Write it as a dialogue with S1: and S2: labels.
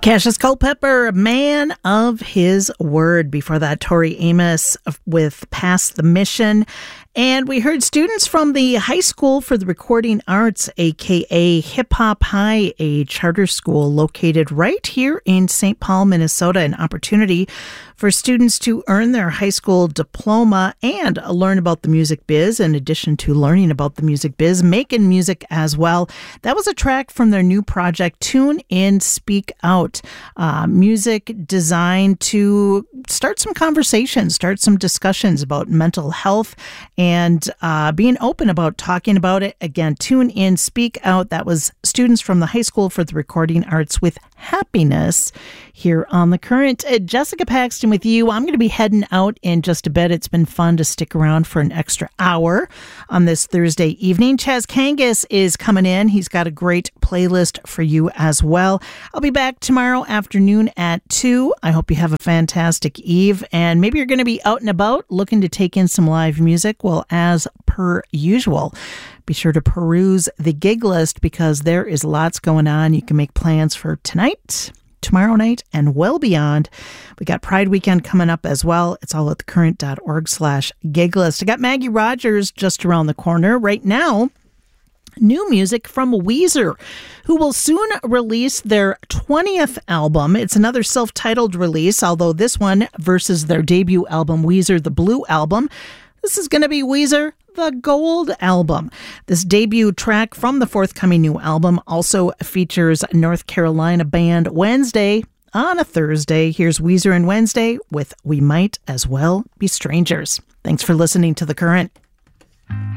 S1: Cassius Culpepper, a man of his word. Before that, Tori Amos with Past the Mission. And we heard students from the High School for the Recording Arts, a.k.a. Hip Hop High, a charter school located right here in St. Paul, Minnesota, an opportunity for students to earn their high school diploma and learn about the music biz, in addition to learning about the music biz, making music as well. That was a track from their new project, Tune In, Speak Out. Music designed to start some conversations, start some discussions about mental health and being open about talking about it. Again, Tune In, Speak Out. That was students from the High School for the Recording Arts with Happiness here on The Current. Jessica Paxton with you. I'm going to be heading out in just a bit. It's been fun to stick around for an extra hour on this Thursday evening. Chaz Kangas is coming in. He's got a great playlist for you as well. I'll be back tomorrow afternoon at 2. I hope you have a fantastic eve, and maybe you're going to be out and about looking to take in some live music. Well, as per usual, be sure to peruse the gig list because there is lots going on. You can make plans for tonight, tomorrow night, and well beyond. We got Pride Weekend coming up as well. It's all at thecurrent.org/gig list. I got Maggie Rogers just around the corner right now. New music from Weezer, who will soon release their 20th album. It's another self-titled release, although this one versus their debut album, Weezer, the Blue Album. This is going to be Weezer, the Gold Album. This debut track from the forthcoming new album also features North Carolina band Wednesday on a Thursday. Here's Weezer and Wednesday with We Might As Well Be Strangers. Thanks for listening to The Current.